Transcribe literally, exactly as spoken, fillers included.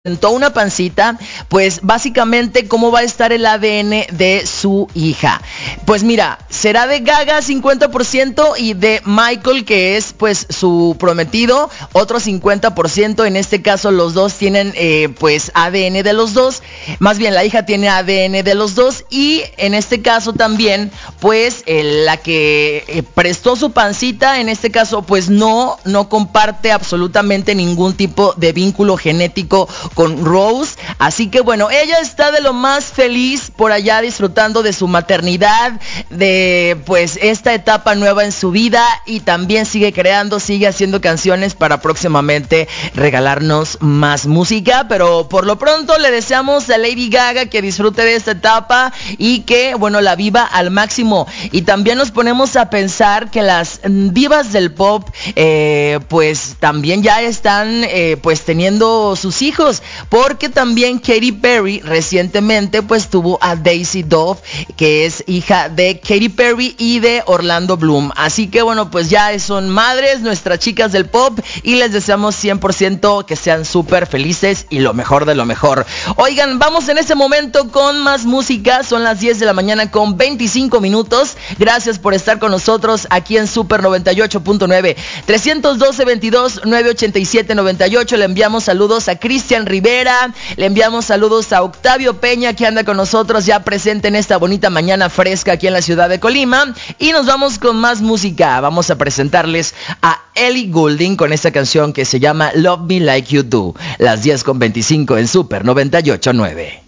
presentó una pancita, pues básicamente cómo va a estar el A D N de su hija. Pues mira, será de Gaga cincuenta por ciento y de Michael, que es pues su prometido, otro cincuenta por ciento. En este caso los dos tienen eh, pues A D N de los dos, más bien la hija tiene A D N de los dos, y en este caso también pues eh, la que eh, prestó su pancita, en este caso pues no, no comparte absolutamente ningún tipo de vínculo genético con Rose, así que bueno, ella está de lo más feliz por allá disfrutando de su maternidad, de pues esta etapa nueva en su vida, y también sigue creando, sigue haciendo canciones para próximamente regalarnos más música. Pero por lo pronto le deseamos a Lady Gaga que disfrute de esta etapa y que bueno, la viva al máximo. Y también nos ponemos a pensar que las divas del pop eh, pues también ya están eh, pues teniendo sus hijos, porque también Katy Perry recientemente pues tuvo a Daisy Dove, que es hija de Katy Perry y de Orlando Bloom. Así que bueno, pues ya son madres nuestras chicas del pop y les deseamos cien por ciento que sean súper felices y lo mejor de lo mejor. Oigan, vamos en ese momento con más música. Son las diez de la mañana con veinticinco minutos. Gracias por estar con nosotros aquí en Super noventa y ocho punto nueve. tres uno dos, veintidós, novecientos ochenta y siete, noventa y ocho. Le enviamos saludos a Cristian Rivera, le enviamos saludos a Octavio Peña, que anda con nosotros ya presente en esta bonita mañana fresca aquí en la ciudad de Colima. Y nos vamos con más música. Vamos a presentarles a Ellie Goulding con esta canción que se llama Love Me Like You Do. Las diez con veinticinco en Super noventa y ocho punto nueve.